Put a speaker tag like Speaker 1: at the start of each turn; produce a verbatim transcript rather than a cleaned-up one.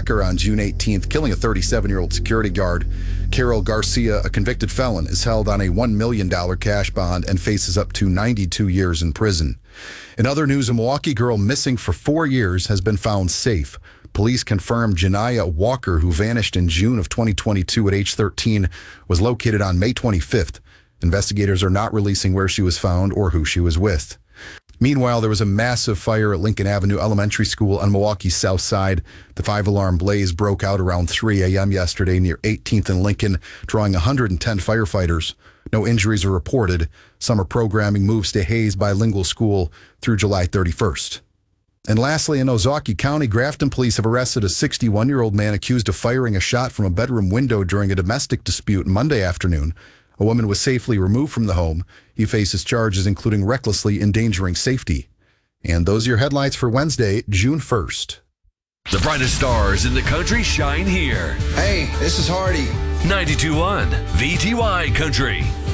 Speaker 1: Becker on June eighteenth, killing a thirty-seven-year-old security guard. Carol Garcia, a convicted felon, is held on a one million dollars cash bond and faces up to ninety-two years in prison. In other news, a Milwaukee girl missing for four years has been found safe. Police confirmed Janiyah Walker, who vanished in June of twenty twenty-two at age thirteen, was located on May twenty-fifth. Investigators are not releasing where she was found or who she was with. Meanwhile, there was a massive fire at Lincoln Avenue Elementary School on Milwaukee's south side. The five-alarm blaze broke out around three a.m. yesterday near eighteenth and Lincoln, drawing one hundred ten firefighters. No injuries are reported. Summer programming moves to Hayes Bilingual School through July thirty-first. And lastly, in Ozaukee County, Grafton police have arrested a sixty-one-year-old man accused of firing a shot from a bedroom window during a domestic dispute Monday afternoon. A woman was safely removed from the home. He faces charges including recklessly endangering safety. And those are your headlines for Wednesday, June first.
Speaker 2: The brightest stars in the country shine here.
Speaker 3: Hey, this is Hardy.
Speaker 2: ninety-two point one V T Y Country.